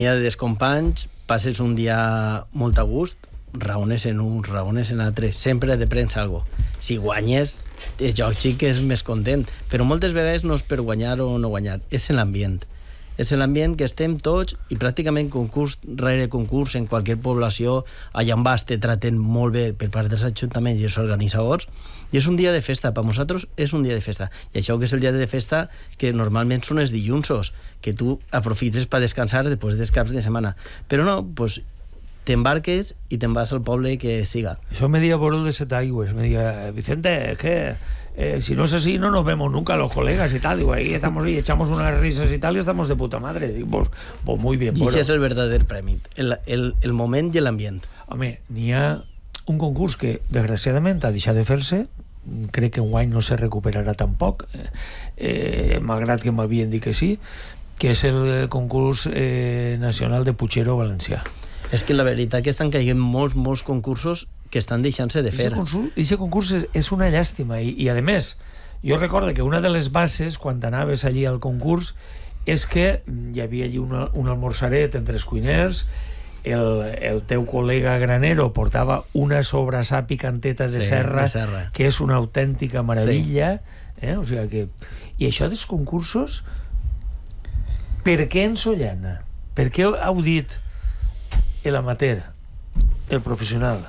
de descompanys, passes un dia molt a gust, raones en uns, raones en altres, sempre de prendre alguna cosa. Si guanyes, el joc xic és més content, però moltes vegades no és per guanyar o no guanyar, és en l'ambient. És en l'ambient que estem tots i pràcticament concurs rere concurs en qualsevol població, allà on vas te traten molt bé per part dels ajuntaments i els organitzadors, i és un dia de festa, per nosaltres és un dia de festa, i això que és el dia de festa que normalment són els dilluns, que tu aprofites per descansar després dels caps de setmana, però no, doncs t'embarques i te'n vas al poble que siga. Eso me decía Borol de Setaigües, me decía, Vicente, es que si no es así no nos vemos nunca los colegas y tal, digo, ahí estamos y echamos unas risas y tal y estamos de puta madre, digo, pues muy bien. I això és el verdader premi, el moment i l'ambient. Home, n'hi ha un concurs que desgraciadament ha deixat de fer-se, crec que enguany no se recuperarà tampoc, malgrat que m'havien dit que sí, que és el concurs nacional de Puigero valencià. És que la veritat que estan caient molts concursos que estan deixant-se de fer. Aquest concurs és una llàstima i a més, jo recordo que una de les bases quan anaves allí al concurs és que hi havia allí un almorzaret entre els cuiners, el teu col·lega granero portava una sobrassà picanteta de serra que és una autèntica meravella, o sigui que... I això dels concursos, per què en Sollana? Per què heu dit l'amateur, el professional,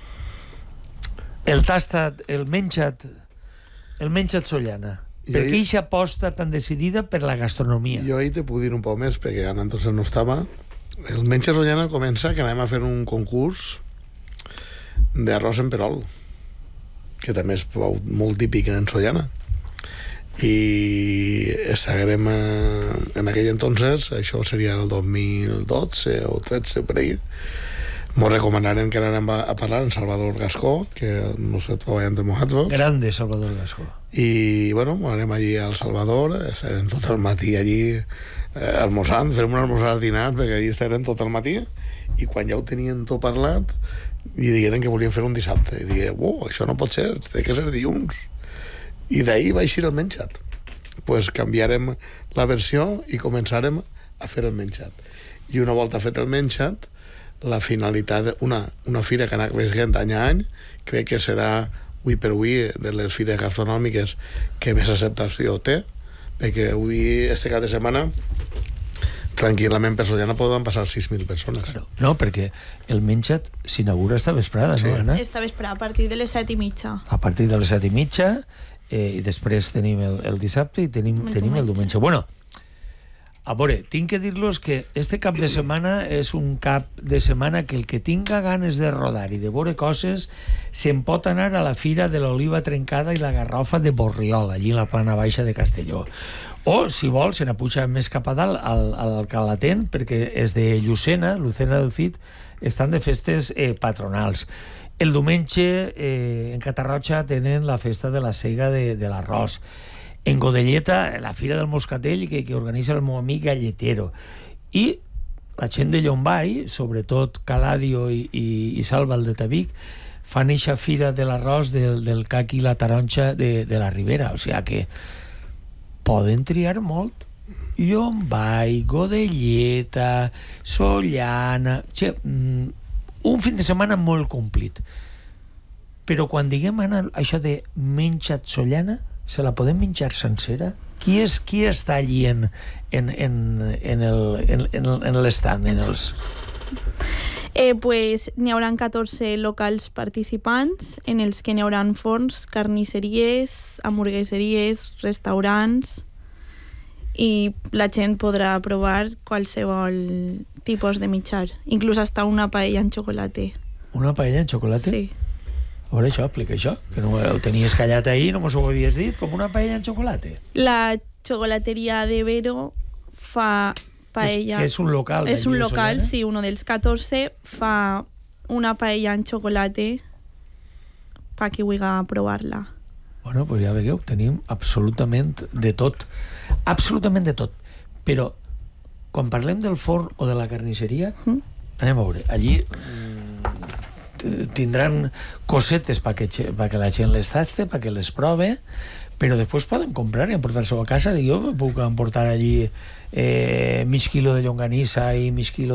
el tastat, el menjat Sollana? Per què aquesta aposta tan decidida per la gastronomia? Jo ahir te puc dir un poc més, perquè ara entonces no estava. El menjar Sollana comença que anem a fer un concurs d'arròs en perol, que també és molt típic en Sollana. I estagarem en aquell entonces, això seria el 2012 o 13 per ahí, mos recomanaren que anàrem a parlar en Salvador Gascó, que no sé, treballant amb nosaltres. Grande Salvador Gascó. I bueno, anem allí al Salvador, estarem tot el matí allí almoçant, farem un almoçar dinar, perquè allí estarem tot el matí, i quan ja ho tenien tot parlat i digueren que volien fer un dissabte, i digué, això no pot ser, té que ser dilluns. I d'ahir va eixir el menjat. Pues canviarem la versió i començarem a fer el menjat. I una volta fet el menjat, la finalitat, una fira que anà creixent any a any, crec que serà avui per avui de les fires gastronòmiques que més acceptació té, perquè avui, este cap de setmana, tranquil·lament per Sollana poden passar 6.000 persones. Claro. No, perquè el menjat s'inaugura esta vesprada, sí. No, Anna? Esta vesprada, a partir de les 7:30. A partir de les 7:30, i després tenim el dissabte i tenim el diumenge. Bueno, a veure, tinc que dir-los que este cap de setmana és un cap de setmana que el que tinga ganes de rodar i de veure coses se'n pot anar a la fira de l'oliva trencada i la garrofa de Borriol, allí a la plana baixa de Castelló. O, si vol, se n'apuja més cap a dalt al Calatent, perquè és de Lucena del Cid, estan de festes patronals. El diumenge en Catarroja tenen la festa de la sega de l'arròs. En Godelleta, la fira del Moscatell que organitza el meu amic Galletero. I la gent de Llombai, sobretot Caladio i Salval de Tavic, fan eixa fira de l'arròs del caqui i la taronja de la Ribera. O sigui que poden triar molt. Llombai, Godelleta, Sollana... un fin de setmana molt complit. Però quan diguem això de menjat Sollana, se la podem menjar sencera? Qui està allí en l'estant? Pues n'hi haurà 14 locals participants en els que n'hi haurà forns, carnisseries, hamburgueseries, restaurants, i la gent podrà provar qualsevol tipus de menjar, inclús hasta una paella en xocolate. Una paella en xocolate? Sí. A veure, explica això, que no ho tenies callat ahir, no mos ho havies dit, com una paella en xocolate. La xocolateria de Vero fa paella... Que és un local. És un local, sí, uno dels 14 fa una paella en xocolate per qui vulgui provar-la. Bueno, doncs ja veieu, tenim absolutament de tot. Absolutament de tot. Però, quan parlem del forn o de la carnisseria, anem a veure, allí tindran cosetes perquè la gent les taste, perquè les prove, però després poden comprar i emportar-s'ho a casa. Jo puc emportar allí mig quilo de llonganissa i mig quilo